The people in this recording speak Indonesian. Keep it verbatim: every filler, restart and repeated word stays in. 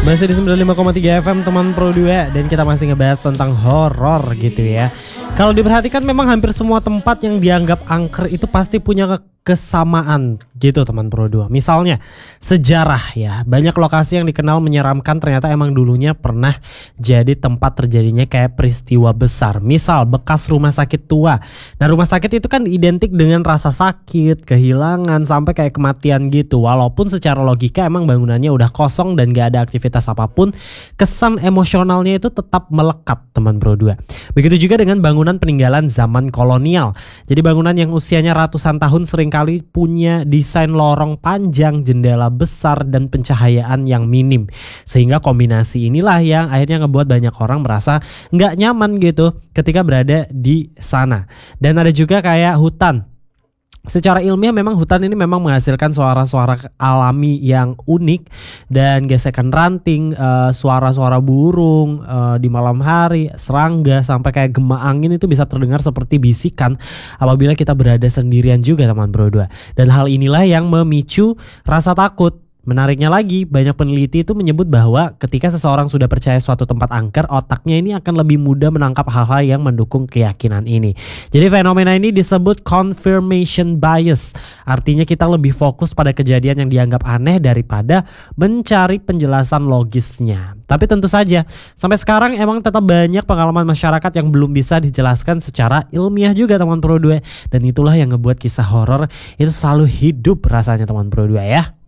Masih di sembilan puluh lima koma tiga F M teman Pro dua, dan kita masih ngebahas tentang horor gitu ya. Kalau diperhatikan memang hampir semua tempat yang dianggap angker itu pasti punya kesamaan gitu teman Pro dua. Misalnya sejarah ya, banyak lokasi yang dikenal menyeramkan ternyata emang dulunya pernah jadi tempat terjadinya kayak peristiwa besar. Misal bekas rumah sakit tua. Nah, rumah sakit itu kan identik dengan rasa sakit, kehilangan, sampai kayak kematian gitu. Walaupun secara logika emang bangunannya udah kosong dan gak ada aktivitas apapun, kesan emosionalnya itu tetap melekat teman Pro dua. Begitu juga dengan bangunan peninggalan zaman kolonial. Jadi bangunan yang usianya ratusan tahun seringkali punya desain lorong panjang, jendela besar, dan pencahayaan yang minim. Sehingga kombinasi inilah yang akhirnya ngebuat banyak orang merasa nggak nyaman gitu ketika berada di sana. Dan ada juga kayak hutan. Secara ilmiah memang hutan ini memang menghasilkan suara-suara alami yang unik dan gesekan ranting, uh, suara-suara burung uh, di malam hari, serangga, sampai kayak gema angin itu bisa terdengar seperti bisikan apabila kita berada sendirian juga teman Pro dua. Dan hal inilah yang memicu rasa takut. Menariknya lagi, banyak peneliti itu menyebut bahwa ketika seseorang sudah percaya suatu tempat angker, otaknya ini akan lebih mudah menangkap hal-hal yang mendukung keyakinan ini. Jadi fenomena ini disebut confirmation bias. Artinya kita lebih fokus pada kejadian yang dianggap aneh daripada mencari penjelasan logisnya. Tapi tentu saja, sampai sekarang emang tetap banyak pengalaman masyarakat yang belum bisa dijelaskan secara ilmiah juga teman Pro dua. Dan itulah yang ngebuat kisah horor itu selalu hidup rasanya teman Pro dua ya.